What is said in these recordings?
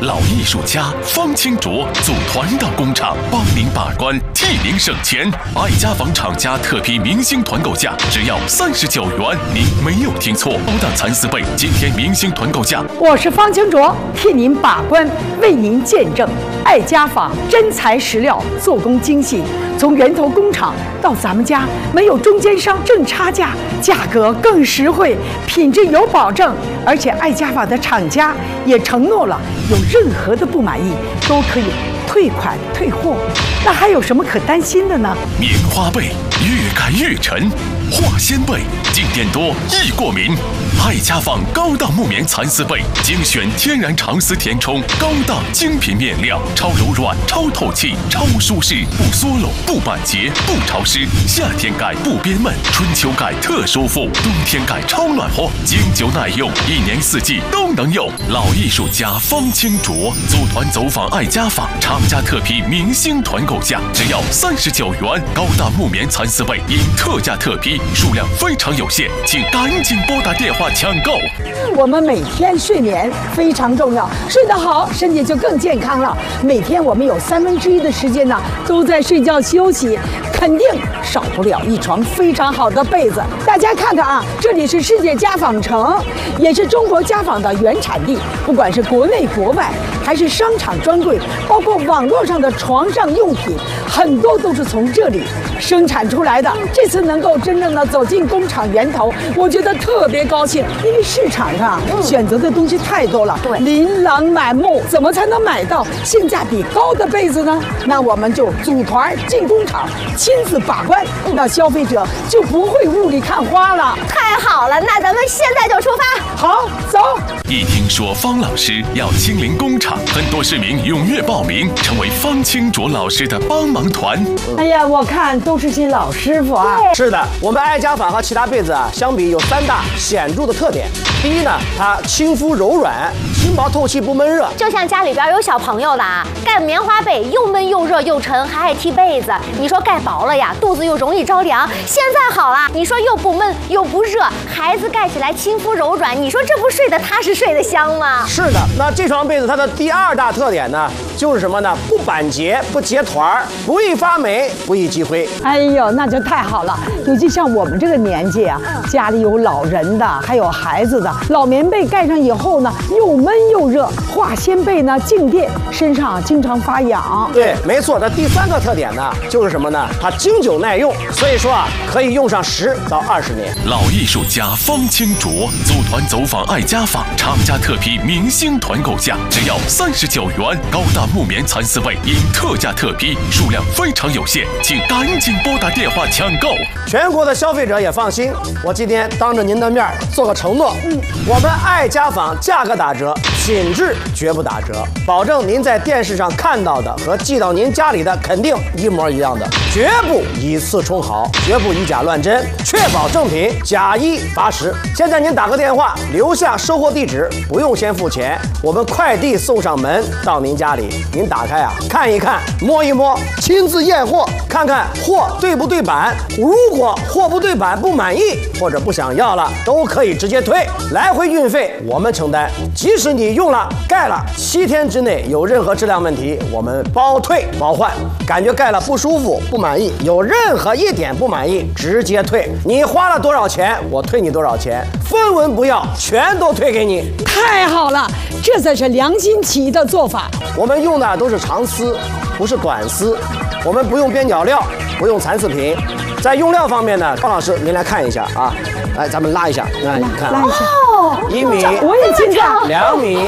老艺术家方清卓组团到工厂帮您把关，替您省钱。爱家纺厂家特批明星团购价只要39元，您没有听错，高档蚕丝被今天明星团购价。 我是方清卓，替您把关，为您见证。爱家纺真材实料，做工精细，从源头工厂到咱们家，没有中间商挣差价，价格更实惠，品质有保证。而且爱家纺的厂家也承诺了，有任何的不满意都可以退款退货。那还有什么可担心的呢？ 棉花被越改越沉，化纤被静电多易过敏。爱家纺高档木棉蚕丝被，精选天然长丝填充，高档精品面料，超柔软、超透气、超舒适，不缩拢、不板结、不潮湿。夏天盖不憋闷，春秋盖特舒服，冬天盖超暖和，经久耐用，1年4季都能用。老艺术家方清卓组团走访爱家纺，厂家特批明星团购价只要39元，高档木棉蚕丝被因特价特批，数量非常有限，请赶紧拨打电话抢购。 我们每天睡眠非常重要，睡得好，身体就更健康了。每天我们有1/3的时间呢，都在睡觉休息，肯定少不了一床非常好的被子。大家看看啊，这里是世界家纺城，也是中国家纺的原产地。不管是国内国外，还是商场专柜，包括网络上的床上用品，很多都是从这里生产出来的。这次能够真正的走进工厂源头，我觉得特别高兴，因为市场上选择的东西太多了，琳琅满目，怎么才能买到性价比高的被子呢？那我们就组团进工厂，亲自把关，那消费者就不会雾里看花了。 太好了，那咱们现在就出发。 好，走。 一听说方老师要亲临工厂，很多市民踊跃报名，成为方清卓老师的帮忙团。 哎呀，我看都是些老师傅啊。 是的，我们爱家纺和其他被子啊相比有3大显著的特点。第一呢，它亲肤柔软，轻薄透气，不闷热。 就像家里边有小朋友的啊，盖棉花被又闷又热又沉，还爱踢被子。你说盖薄了呀，肚子又容易着凉。现在好了，你说又不闷又不热，孩子盖起来亲肤柔软，你说这不睡得踏实睡得香吗？ 是的，那这床被子它的第2大特点呢，就是什么呢？不板结，不结团，不易发霉，不易积灰。 哎呦，那就太好了。尤其像我们这个年纪啊，家里有老人的，还有孩子的，老棉被盖上以后呢，又闷又热；化纤被呢，静电，身上经常发痒。 对，没错。那第3个特点呢，就是什么呢？它经久耐用，所以说啊，可以用上10到20年。 老艺术家方清卓组团走访爱家纺，厂家特批明星团购价只要39元，高档木棉蚕丝被因特价特批，数量非常有限，请赶紧拨打电话抢购。 全国的消费者也放心，我今天当着您的面做个承诺，我们爱家纺价格打折，品质绝不打折，保证您在电视上看到的和寄到您家里的肯定一模一样的，绝不以次充好，绝不以假乱真，确保正品，假一罚10。现在您打个电话，留下收货地址，不用先付钱，我们快递送上门到您家里，您打开啊，看一看，摸一摸，亲自验货，看看货对不对版。如果货不对版不满意或者不想要了，都可以直接退，来回运费我们承担。即使你用了盖了7天之内有任何质量问题，我们包退包换。感觉盖了不舒服不满意，有任何一点不满意直接退，你花了多少钱我退你多少钱，分文不要，全都退给你。 太好了，这才是良心企业的做法。 我们用的都是长丝，不是短丝，我们不用边角料，不用蚕丝品。在用料方面呢，方老师您来看一下啊，来咱们拉一下，那你看拉一下 ，1米， 我也亲上 2米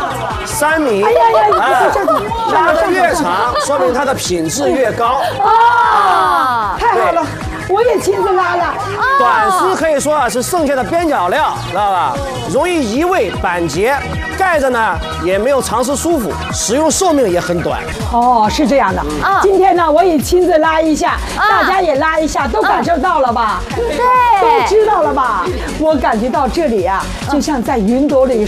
，3米， 哎呀呀， 拉得越长，说明它的品质越高啊！太好了，我也亲自拉了。 短丝可以说啊是剩下的边角料，知道吧？容易移位板结，盖着呢也没有长丝舒服，使用寿命也很短。 哦，是这样的。今天呢，我也亲自拉一下，大家也拉一下，都感受到了吧？ 对， 都知道了吧？我感觉到这里啊，就像在云朵里